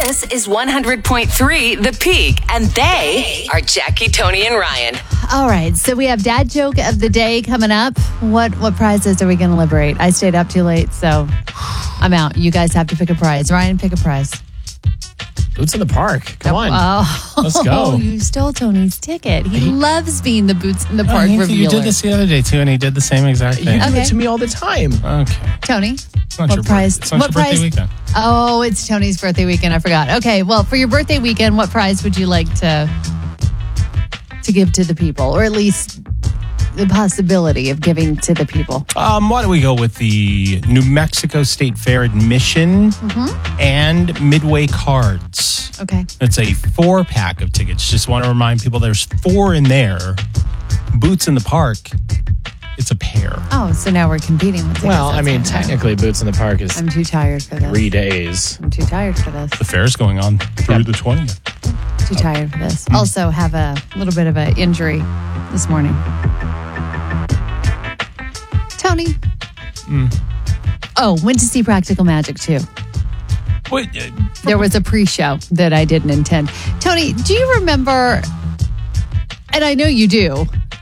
This is 100.3 The Peak, and they are Jackie, Tony, and Ryan. All right, so we have dad joke of the day coming up. What prizes are we going to liberate? I stayed up too late, so I'm out. You guys have to pick a prize. Ryan, pick a prize. Boots in the Park. Come on. Oh, Let's go. You stole Tony's ticket. He loves being the Boots in the Park revealer. You did this the other day, too, and he did the same exact thing. You do it to me all the time. Okay. Tony, It's not what your prize? It's not your birthday weekend. Oh, it's Tony's birthday weekend. I forgot. Okay, well, for your birthday weekend, what prize would you like to give to the people, or at least the possibility of giving to the people? Why don't we go with the New Mexico State Fair admission and Midway cards. Okay. It's a 4-pack of tickets. Just want to remind people there's 4 in there. Boots in the Park, it's a pair. Oh, so now we're competing with tickets. Well, I That's mean, not fair. technically, Boots in the Park is I'm too tired for this. 3 days. I'm too tired for this. The fair's going on through the 20th. Too tired for this. Also have a little bit of an injury this morning. Tony. Oh, went to see Practical Magic too. Wait, There was a pre-show that I didn't intend. Tony, do you remember, and I know you do,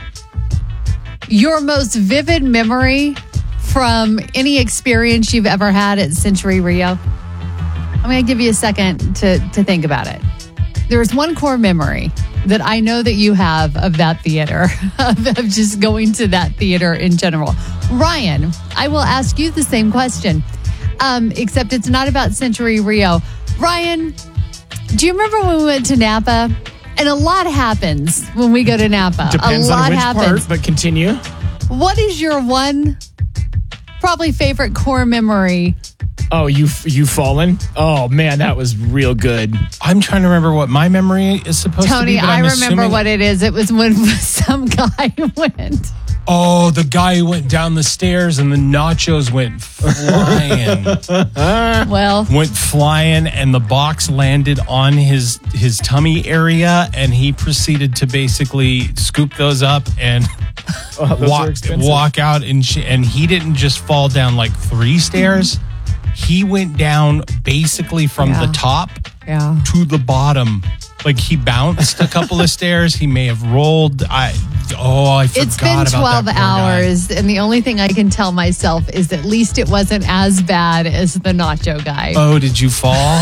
your most vivid memory from any experience you've ever had at Century Rio? I'm going to give you a second to think about it. There's one core memory that I know that you have of that theater, of just going to that theater in general. Ryan, I will ask you the same question, except it's not about Century Rio. Ryan, do you remember when we went to Napa? And a lot happens when we go to Napa. Depends a lot on which happens. part, but continue. What is your one probably favorite core memory? Oh, you fallen? Oh, man, that was real good. I'm trying to remember what my memory is supposed to be. Tony, but I I'm remember assuming- what it is. It was when some guy went. Oh, the guy who went down the stairs and the nachos went flying. Went flying and the box landed on his tummy area and he proceeded to basically scoop those up and walk out and he didn't just fall down like 3 stairs. He went down basically from the top to the bottom. Like he bounced a couple of stairs. He may have rolled. I forgot It's been about 12 that poor guy. hours, and the only thing I can tell myself is at least it wasn't as bad as the nacho guy. Oh, did you fall?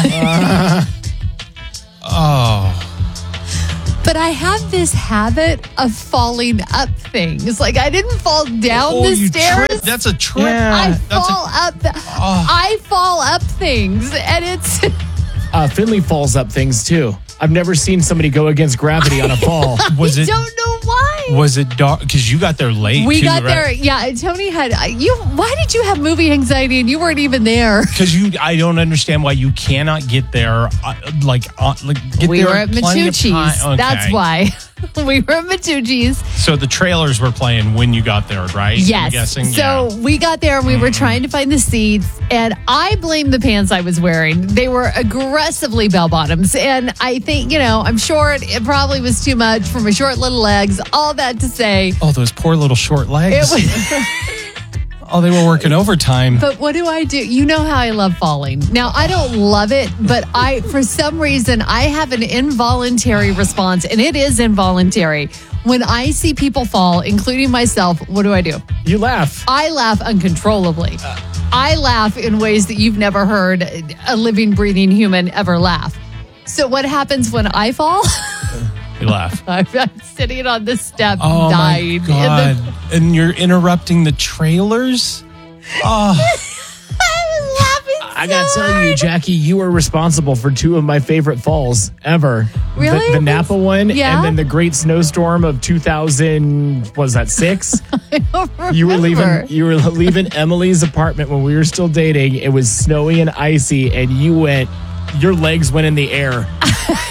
But I have this habit of falling up things. Like I didn't fall down the you stairs. tripped. That's a trip. I That's fall up. I fall up things, and it's. Finley falls up things, too. I've never seen somebody go against gravity on a fall. I don't know why. Was it dark? Because you got there late. We too, got right? there. Yeah, Tony had you. Why did you have movie anxiety and you weren't even there? Because I don't understand why you cannot get there. Get We there were at plenty of time. Matucci's. Okay. That's why. We were at Matucci's. So the trailers were playing when you got there, right? Yes. I'm guessing. So we got there and we were trying to find the seats, and I blame the pants I was wearing. They were aggressively bell bottoms, and I think I'm short. It probably was too much for my short little legs. All that to say, Oh, those poor little short it legs. was. Oh, they were working overtime. But what do I do? You know how I love falling. Now, I don't love it, but for some reason, I have an involuntary response, and it is involuntary. When I see people fall, including myself, what do? You laugh. I laugh uncontrollably. I laugh in ways that you've never heard a living, breathing human ever laugh. So what happens when I fall? You laugh. I'm sitting on the step, Oh dying. my God! And you're interrupting the trailers. Oh, I was laughing I gotta so tell you, hard. Jackie, you were responsible for 2 of my favorite falls ever. Really? The Napa one, Yeah? and then the Great Snowstorm of 2000. What was that 6? I don't You were remember. leaving Emily's apartment when we were still dating. It was snowy and icy, and your legs went in the air.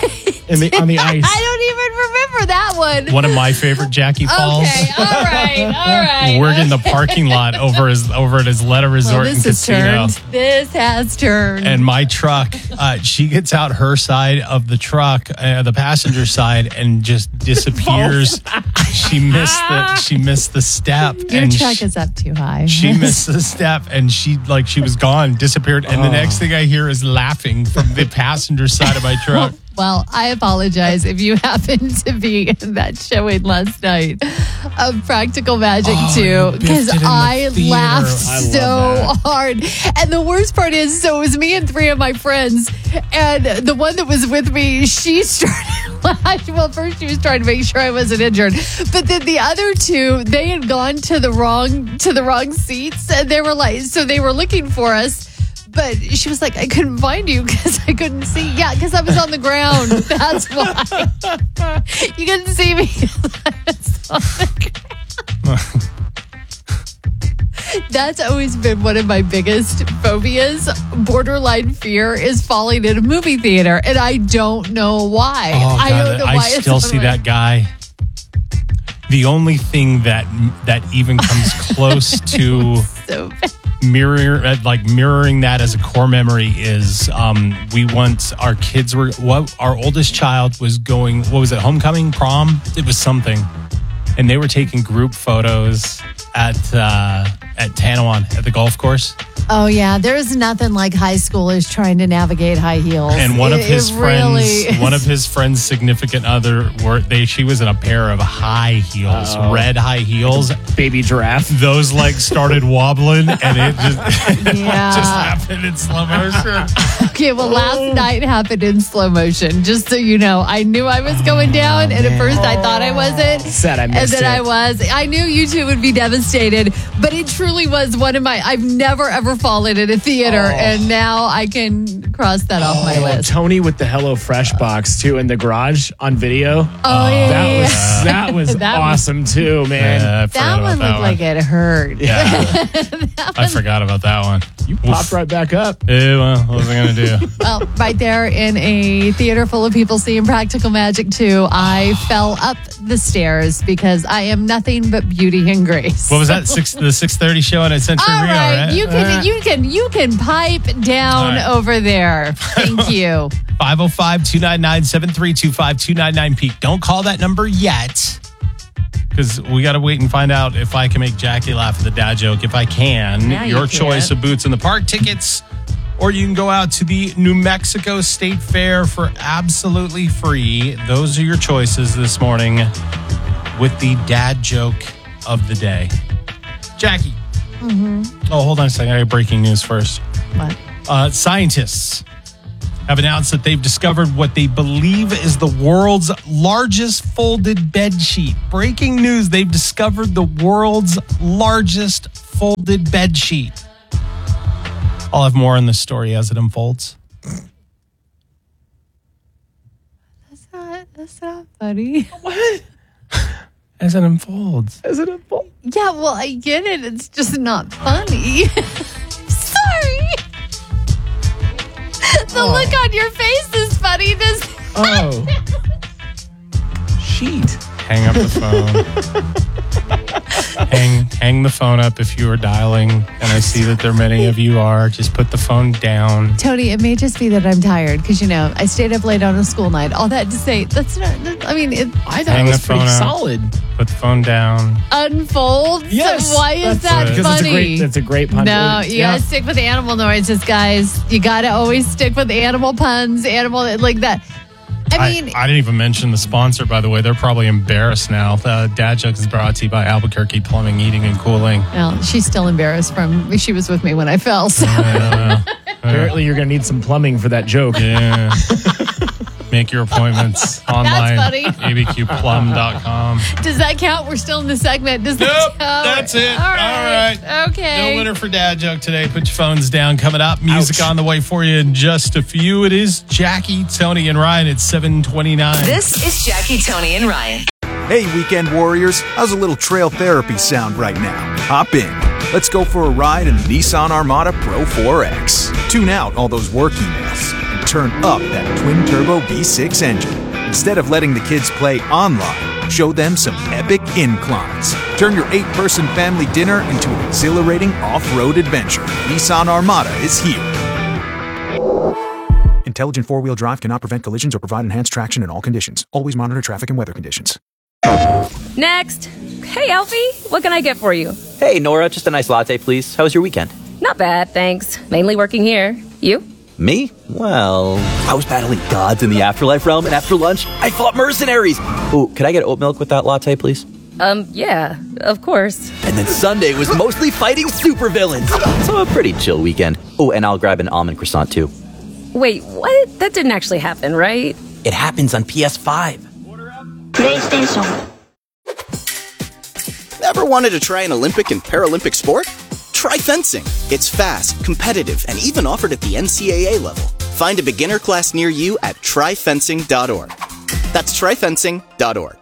on the ice. I don't even remember that one. One of my favorite Jackie falls. Okay, all right. We're in the parking lot over at his Letta Resort and Casino. This has turned. And my truck, she gets out her side of the truck, the passenger side, and just disappears. She missed the step. Your truck is up too high. She missed the step, and she was gone, disappeared. And the next thing I hear is laughing from the passenger side of my truck. Well, I apologize if you happened to be in that showing last night of Practical Magic 2, because I laughed so hard. And the worst part is, so it was me and 3 of my friends, and the one that was with me, she started laughing. Well, first she was trying to make sure I wasn't injured, but then the other 2, they had gone to the wrong seats, and they were looking for us. But she was like, I couldn't find you because I couldn't see. Yeah, because I was on the ground. That's why. You couldn't see me because I was on the ground. That's always been one of my biggest phobias. Borderline fear is falling in a movie theater. And I don't know why. Oh, God, I don't know why. I still see that guy. The only thing that even comes close to... so bad. Mirroring that as a core memory is our oldest child was going, what was it, homecoming, prom? It was something. And they were taking group photos at Tanawan at the golf course. Oh yeah, there's nothing like high schoolers trying to navigate high heels. And one of his friends' significant other, she was in a pair of high heels, red high heels, baby giraffe. Those legs started wobbling, and it just happened in slow motion. Okay, well, last night happened in slow motion. Just so you know, I knew I was going down, and at first I thought I wasn't. Said I missed and then it. I was. I knew you two would be devastated, but it truly was one of my. I've never ever fallen in a theater, and now I can cross that off my list. Tony with the HelloFresh box too in the garage on video. Oh yeah, that was awesome too, man. That one looked like it hurt. Yeah, I forgot about that one. You popped right back up. Well, what was I going to do? Well, right there in a theater full of people seeing Practical Magic 2, I fell up the stairs because I am nothing but beauty and grace. What was that? The 6:30 show on Century All Rio, right, right? you can pipe down over there. Thank you. 505-299-7325, 299-PEAK. Don't call that number yet, because we got to wait and find out if I can make Jackie laugh at the dad joke. If I can, your choice of Boots in the Park tickets, or you can go out to the New Mexico State Fair for absolutely free. Those are your choices this morning with the dad joke of the day. Jackie. Mm-hmm. Oh, hold on a second. I got breaking news first. What? Scientists have announced that they've discovered what they believe is the world's largest folded bed sheet. Breaking news, they've discovered the world's largest folded bed sheet. I'll have more on this story as it unfolds. That's not funny. What? As it unfolds. Yeah, well, I get it. It's just not funny. Sorry. The look on your face is funny. Sheet. Hang up the phone. Hang the phone up if you are dialing, and I see that there many of you are. Just put the phone down. Tony, it may just be that I'm tired because, I stayed up late on a school night. All that to say, that's not, I thought it was pretty solid. Put the phone down. Unfold? Yes. Why is that funny? That's a great pun. No, you gotta stick with animal noises, guys. You gotta always stick with animal puns, like that. I didn't even mention the sponsor, by the way. They're probably embarrassed now. Dad Jokes is brought to you by Albuquerque Plumbing, Heating, and Cooling. Well, she's still embarrassed she was with me when I fell. So. Apparently, you're going to need some plumbing for that joke. Yeah. Make your appointments online. That's funny. abqplum.com. Does that count? We're still in the segment. Does nope, that count? That's it. All right. Okay. No winner for Dad Joke today. Put your phones down. Coming up, music on the way for you in just a few. It is Jackie, Tony, and Ryan at 7:29. This is Jackie, Tony, and Ryan. Hey, weekend warriors. How's a little trail therapy sound right now? Hop in. Let's go for a ride in the Nissan Armada Pro 4X. Tune out all those work emails and turn up that twin-turbo V6 engine. Instead of letting the kids play online, show them some epic inclines. Turn your 8-person family dinner into an exhilarating off-road adventure. Nissan Armada is here. Intelligent four-wheel drive cannot prevent collisions or provide enhanced traction in all conditions. Always monitor traffic and weather conditions. Next. Hey, Alfie, what can I get for you? Hey, Nora, just a nice latte, please. How was your weekend? Not bad, thanks. Mainly working here. You? Me? Well, I was battling gods in the afterlife realm, and after lunch, I fought mercenaries. Ooh, could I get oat milk with that latte, please? Yeah, of course. And then Sunday was mostly fighting supervillains. So a pretty chill weekend. Oh, and I'll grab an almond croissant, too. Wait, what? That didn't actually happen, right? It happens on PS5. PlayStation. Ever wanted to try an Olympic and Paralympic sport? Try fencing. It's fast, competitive, and even offered at the NCAA level. Find a beginner class near you at tryfencing.org. That's tryfencing.org.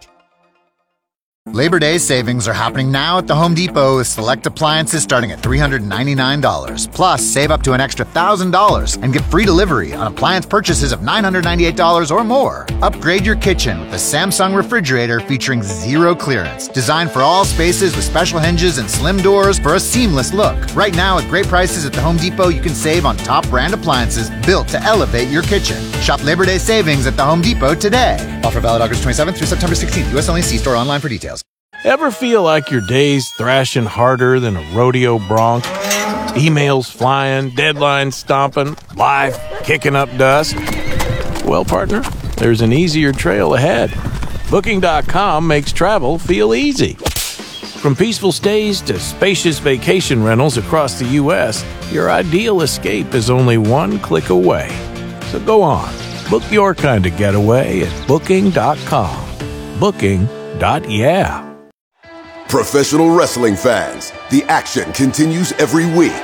Labor Day savings are happening now at the Home Depot with select appliances starting at $399. Plus, save up to an extra $1,000 and get free delivery on appliance purchases of $998 or more. Upgrade your kitchen with a Samsung refrigerator featuring zero clearance. Designed for all spaces with special hinges and slim doors for a seamless look. Right now, at great prices at the Home Depot, you can save on top brand appliances built to elevate your kitchen. Shop Labor Day savings at the Home Depot today. Offer valid August 27th through September 16th. U.S. only. See store online for details. Ever feel like your day's thrashing harder than a rodeo bronc? Emails flying, deadlines stomping, life kicking up dust? Well, partner, there's an easier trail ahead. Booking.com makes travel feel easy. From peaceful stays to spacious vacation rentals across the U.S., your ideal escape is only one click away. So go on, book your kind of getaway at Booking.com. Booking.yeah. Professional wrestling fans, the action continues every week.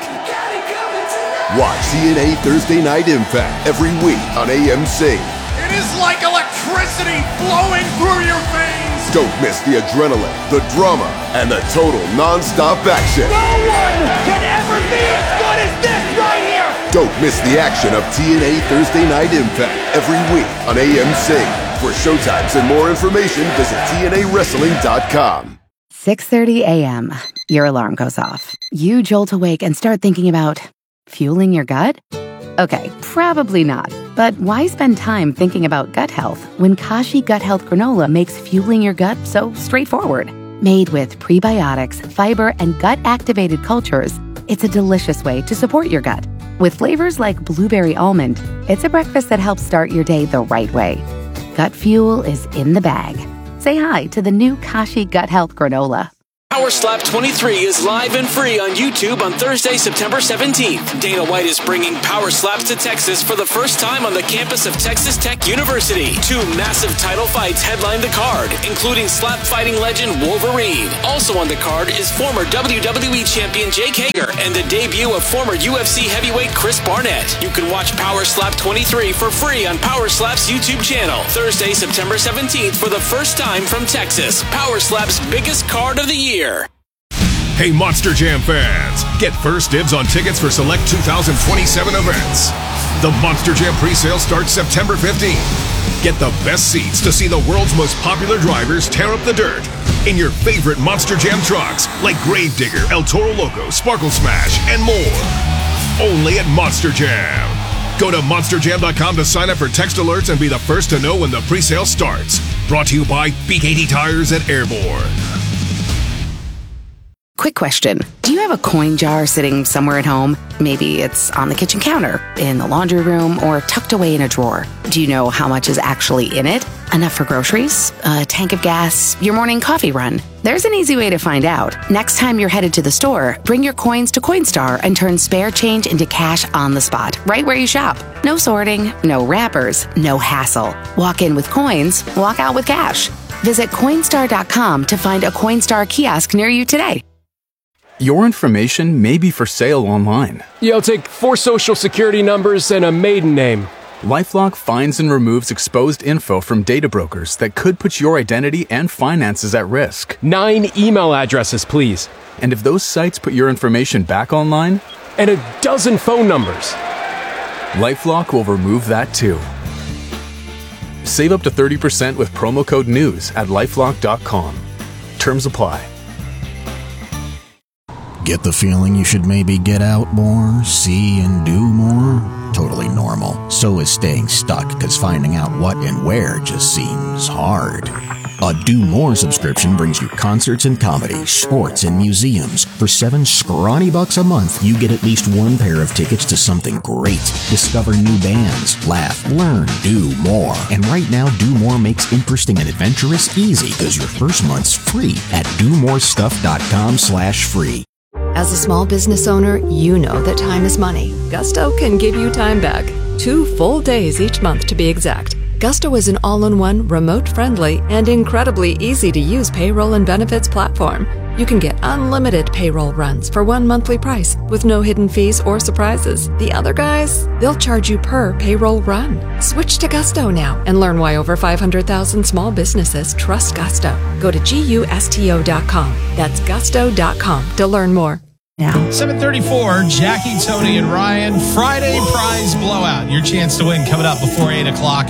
Watch TNA Thursday Night Impact every week on AMC. It is like electricity flowing through your veins. Don't miss the adrenaline, the drama, and the total non-stop action. No one can ever be as good as this right here. Don't miss the action of TNA Thursday Night Impact every week on AMC. For showtimes and more information, visit TNAWrestling.com. 6:30 a.m. Your alarm goes off. You jolt awake and start thinking about fueling your gut? Okay, probably not. But why spend time thinking about gut health when Kashi Gut Health Granola makes fueling your gut so straightforward? Made with prebiotics, fiber, and gut-activated cultures, it's a delicious way to support your gut. With flavors like blueberry almond, it's a breakfast that helps start your day the right way. Gut fuel is in the bag. Say hi to the new Kashi Gut Health Granola. Power Slap 23 is live and free on YouTube on Thursday, September 17th. Dana White is bringing Power Slaps to Texas for the first time on the campus of Texas Tech University. 2 massive title fights headline the card, including slap fighting legend Wolverine. Also on the card is former WWE champion Jake Hager and the debut of former UFC heavyweight Chris Barnett. You can watch Power Slap 23 for free on Power Slap's YouTube channel. Thursday, September 17th for the first time from Texas. Power Slap's biggest card of the year. Hey, Monster Jam fans, get first dibs on tickets for select 2027 events. The Monster Jam presale starts September 15th. Get the best seats to see the world's most popular drivers tear up the dirt in your favorite Monster Jam trucks like Gravedigger, El Toro Loco, Sparkle Smash, and more. Only at Monster Jam. Go to monsterjam.com to sign up for text alerts and be the first to know when the presale starts. Brought to you by BKT Tires and Airborne. Quick question. Do you have a coin jar sitting somewhere at home? Maybe it's on the kitchen counter, in the laundry room, or tucked away in a drawer. Do you know how much is actually in it? Enough for groceries? A tank of gas? Your morning coffee run? There's an easy way to find out. Next time you're headed to the store, bring your coins to Coinstar and turn spare change into cash on the spot, right where you shop. No sorting, no wrappers, no hassle. Walk in with coins, walk out with cash. Visit Coinstar.com to find a Coinstar kiosk near you today. Your information may be for sale online. Yeah, I'll take 4 social security numbers and a maiden name. LifeLock finds and removes exposed info from data brokers that could put your identity and finances at risk. 9 email addresses, please. And if those sites put your information back online? And a dozen phone numbers. LifeLock will remove that too. Save up to 30% with promo code NEWS at LifeLock.com. Terms apply. Get the feeling you should maybe get out more, see and do more? Totally normal. So is staying stuck, because finding out what and where just seems hard. A Do More subscription brings you concerts and comedy, sports and museums. For $7 scrawny bucks a month, you get at least one pair of tickets to something great. Discover new bands, laugh, learn, do more. And right now, Do More makes interesting and adventurous easy, because your first month's free at domorestuff.com/free. As a small business owner, you know that time is money. Gusto can give you time back. 2 full days each month to be exact. Gusto is an all-in-one, remote-friendly, and incredibly easy-to-use payroll and benefits platform. You can get unlimited payroll runs for one monthly price with no hidden fees or surprises. The other guys, they'll charge you per payroll run. Switch to Gusto now and learn why over 500,000 small businesses trust Gusto. Go to GUSTO.com. That's gusto.com to learn more. Now. 7:34, Jackie, Tony, and Ryan. Friday prize blowout. Your chance to win coming up before 8 o'clock.